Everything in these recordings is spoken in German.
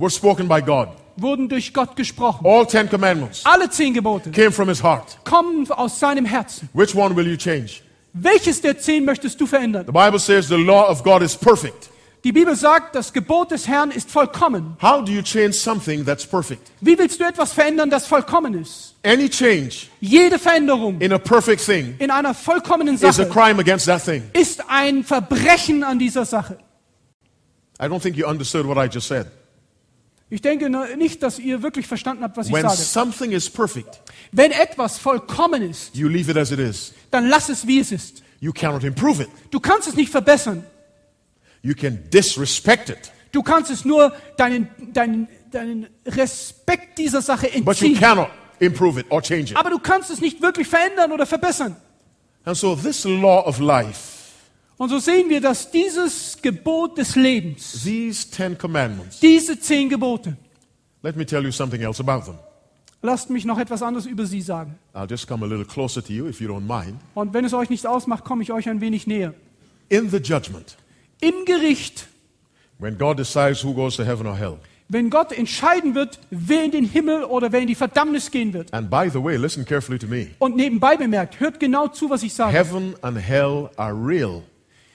were spoken by God. wurden durch Gott gesprochen. All 10 commandments Alle 10 Gebote came from his heart. kommen aus seinem Herzen. Which one will you change? Welches der 10 möchtest du verändern? The Bible says the law of God is perfect. Die Bibel sagt, das Gebot des Herrn ist vollkommen. How do you change something that's perfect? Wie willst du etwas verändern, das vollkommen ist? Any change Jede Veränderung in a perfect thing in einer vollkommenen is a Sache crime against that thing. ist ein Verbrechen an dieser Sache. I don't think you understood what I just said. Ich denke nicht, dass ihr wirklich verstanden habt, was ich When sage. something is perfect, Wenn etwas vollkommen ist, you leave it as it is. dann lass es, wie es ist. You cannot improve it. Du kannst es nicht verbessern. You can disrespect it, Du kannst es nur deinen Respekt dieser Sache but you entziehen. cannot improve it or change it. Aber du kannst es nicht wirklich verändern oder verbessern. And so this law of life, Und so sehen wir, dass dieses Gebot des Lebens, these 10 commandments, diese 10 Gebote, let me tell you something else about them. lasst mich noch etwas anderes über sie sagen. I'll just come a little closer to you if you don't mind. Und wenn es euch nicht ausmacht, komme ich euch ein wenig näher. In the judgment, Im Gericht, when God decides who goes to heaven or hell. wenn Gott entscheiden wird, wer in den Himmel oder wer in die Verdammnis gehen wird. And by the way, listen carefully to me. Und nebenbei bemerkt, hört genau zu, was ich sage. Heaven and hell are real.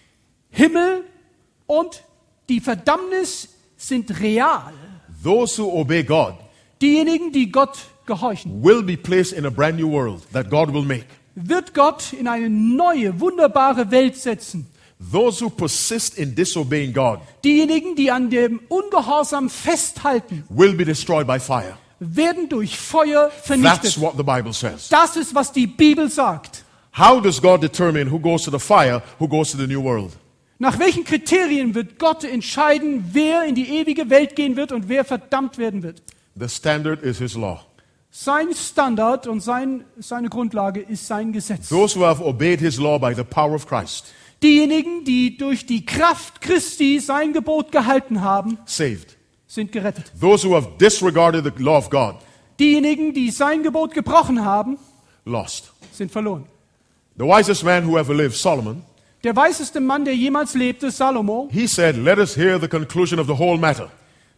Himmel und die Verdammnis sind real. Those who obey God Diejenigen, die Gott gehorchen, will be placed in a brand new world that God will make. wird Gott in eine neue, wunderbare Welt setzen. Those who persist in disobeying God Diejenigen, die an dem Ungehorsam festhalten, will be destroyed by fire. werden durch Feuer That's vernichtet. what the Bible says. Das ist, was die Bibel sagt. How does God determine who goes to the fire, who goes to the new world? Nach welchen Kriterien wird Gott entscheiden, wer in die ewige Welt gehen wird und wer verdammt werden wird? The standard is His law. Sein Standard und seine Grundlage ist sein Gesetz. Those who have obeyed His law by the power of Christ, Diejenigen, die durch die Kraft Christi sein Gebot gehalten haben, saved. sind gerettet. Those who have disregarded the law of God, Diejenigen, die sein Gebot gebrochen haben, lost. sind verloren. The wisest man who ever lived, Solomon, Der weiseste Mann, der jemals lebte, Salomo, he said, let us hear the conclusion of the whole matter.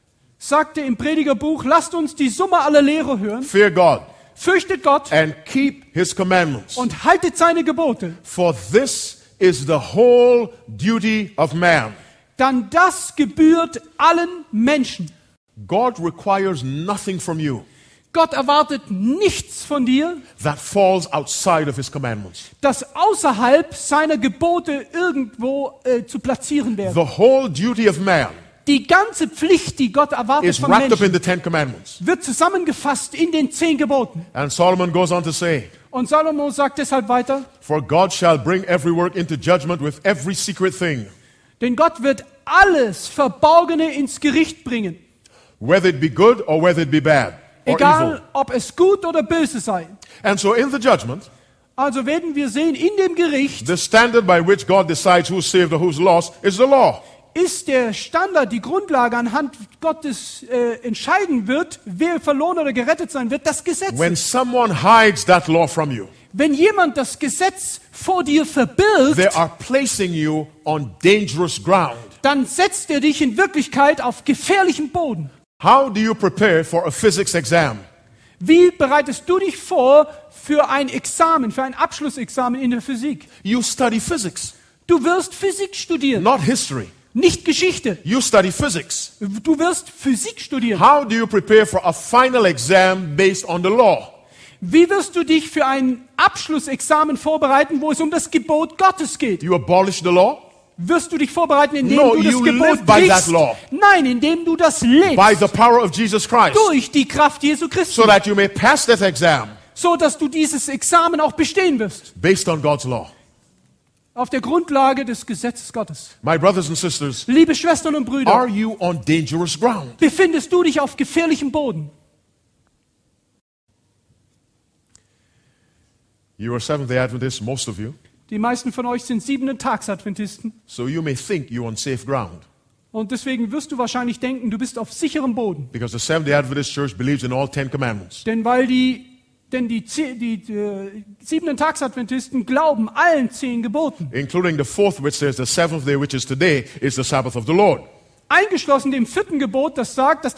sagte im Predigerbuch, lasst uns die Summe aller Lehre hören, Fear God fürchtet Gott and keep His commandments. und haltet seine Gebote, For this is the whole duty of man. dann das gebührt allen Menschen. God requires nothing from you Gott erwartet nichts von dir, that falls outside of His commandments. das außerhalb seiner Gebote irgendwo zu platzieren wäre. The whole duty of man Die ganze Pflicht, die Gott erwartet is von wrapped up in Menschen, the 10 commandments. wird zusammengefasst in den 10 Geboten. And Solomon goes on to say, Und Salomo sagt deshalb weiter, for God shall bring every work into judgment with every secret thing, denn Gott wird alles Verborgene ins Gericht bringen, whether it be good or whether it be bad or egal evil. ob es gut oder böse sei. And so in the judgment, Also werden wir sehen, in dem Gericht the standard by which God decides who's saved or who's lost is the law. ist der Standard, die Grundlage, anhand Gottes entscheiden wird, wer verloren oder gerettet sein wird, das Gesetz. When someone hides that law from you, Wenn jemand das Gesetz vor dir verbirgt, they are placing you on dangerous ground. dann setzt er dich in Wirklichkeit auf gefährlichem Boden. How do you prepare for a physics exam? Wie bereitest du dich vor für ein Examen, für ein Abschlussexamen in der Physik? You study physics, Du wirst Physik studieren, not history. nicht Geschichte. You study physics. Du wirst Physik studieren. How do you prepare for a final exam based on the law? Wie wirst du dich für ein Abschlussexamen vorbereiten, wo es um das Gebot Gottes geht? You abolish the law Wirst du dich vorbereiten, indem No, du das you Gebot live by that brichst? law. Nein, indem du das lebst. by the power of Jesus Christ, Durch die Kraft Jesu Christi. so that you may pass that exam So, dass du dieses Examen auch bestehen wirst. based on God's law. Auf der Grundlage des Gesetzes Gottes. My brothers and sisters, Liebe Schwestern und Brüder, are you on dangerous ground? befindest du dich auf gefährlichem Boden? You are Seventh-day Adventists, most of you, Die meisten von euch sind 7-Tags-Adventisten. so you may think you're on safe ground, Und deswegen wirst du wahrscheinlich denken, du bist auf sicherem Boden. because the Seventh-day Adventist Church believes in all 10 commandments. Denn die 7-Tags-Adventisten glauben allen 10 Geboten. Including the fourth, which says the seventh day, which is today, is the Sabbath of the Lord. Eingeschlossen dem 4. Gebot, das sagt, dass